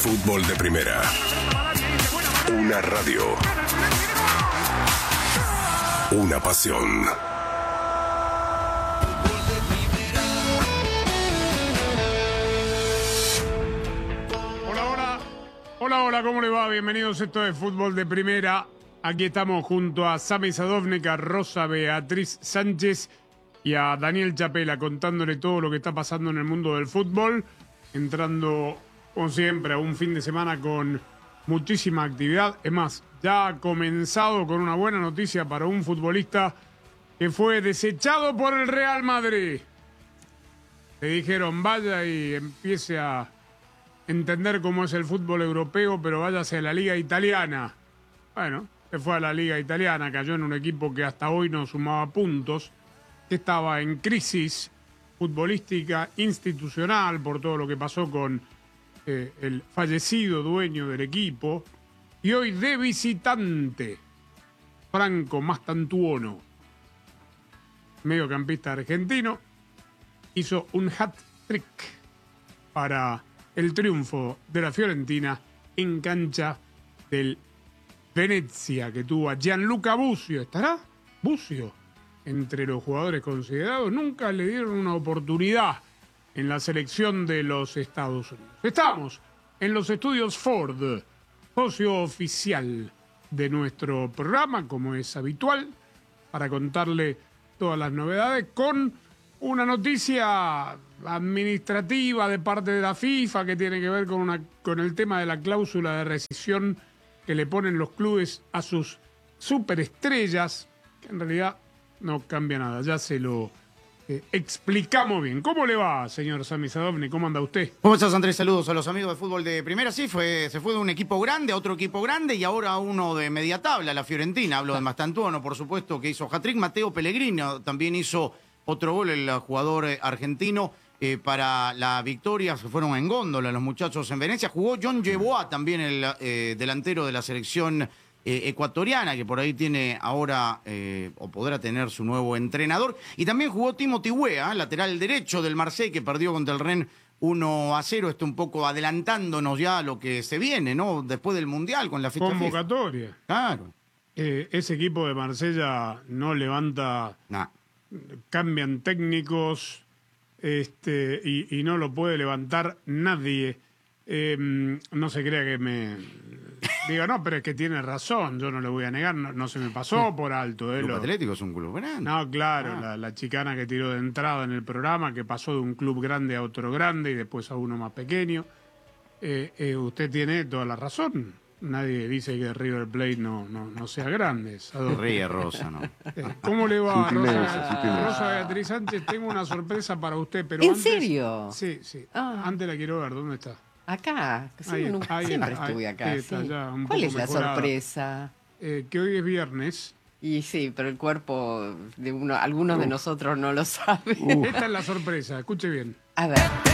Fútbol de Primera. Una radio. Una pasión. Hola, ¿cómo le va? Bienvenidos, esto es Fútbol de Primera. Aquí estamos junto a Sami Sadovnik, a Rosa Beatriz Sánchez y a Daniel Chapela contándole todo lo que está pasando en el mundo del fútbol, entrando, como siempre, a un fin de semana con muchísima actividad. Es más, ya ha comenzado con una buena noticia para un futbolista que fue desechado por el Real Madrid. Le dijeron, vaya y empiece a entender cómo es el fútbol europeo, pero váyase a la Liga Italiana. Bueno, se fue a la Liga Italiana, cayó en un equipo que hasta hoy no sumaba puntos, que estaba en crisis futbolística institucional por todo lo que pasó con el fallecido dueño del equipo, y hoy de visitante, Franco Mastantuono, mediocampista argentino, hizo un hat-trick para el triunfo de la Fiorentina en cancha del Venezia, que tuvo a Gianluca Busio. ¿Estará Busio entre los jugadores considerados? Nunca le dieron una oportunidad en la selección de los Estados Unidos. Estamos en los estudios Ford, socio oficial de nuestro programa, como es habitual, para contarle todas las novedades con una noticia administrativa de parte de la FIFA que tiene que ver con el tema de la cláusula de rescisión que le ponen los clubes a sus superestrellas, que en realidad no cambia nada, ya se lo explicamos bien. ¿Cómo le va, señor Sami Sadovnik? ¿Cómo anda usted? ¿Cómo estás, Andrés? Saludos a los amigos de Fútbol de Primera. Sí, se fue de un equipo grande a otro equipo grande y ahora a uno de media tabla, la Fiorentina. Hablo de Mastantuono, por supuesto, que hizo hat-trick. Matteo Pellegrini también hizo otro gol, el jugador argentino, para la victoria. Se fueron en góndola los muchachos en Venecia. Jugó John Yeboah, también el delantero de la selección ecuatoriana, que por ahí tiene ahora, o podrá tener su nuevo entrenador. Y también jugó Timothy Weah, lateral derecho del Marseille, que perdió contra el Rennes 1-0. Esto un poco adelantándonos ya a lo que se viene, ¿no? Después del Mundial, con la fecha convocatoria. FIFA. Claro. Ese equipo de Marsella no levanta... Nah. Cambian técnicos y no lo puede levantar nadie. No se crea que me diga, no, pero es que tiene razón, yo no le voy a negar, no se me pasó por alto. El Club Atlético es un club grande. No, claro, la chicana que tiró de entrada en el programa, que pasó de un club grande a otro grande y después a uno más pequeño. Usted tiene toda la razón. Nadie dice que River Plate no sea grande. Ríe Rosa, ¿no? ¿Cómo le va, Sutileza. Rosa Beatriz Sánchez? Tengo una sorpresa para usted, pero ¿En antes... serio? Sí. Antes la quiero ver. ¿Dónde está? Acá, siempre estuve acá. Ahí está, sí. ya un ¿Cuál poco es la mejorada. sorpresa? Que hoy es viernes. Y sí, pero el cuerpo de algunos de nosotros no lo sabe. Esta es la sorpresa, escuche bien. A ver.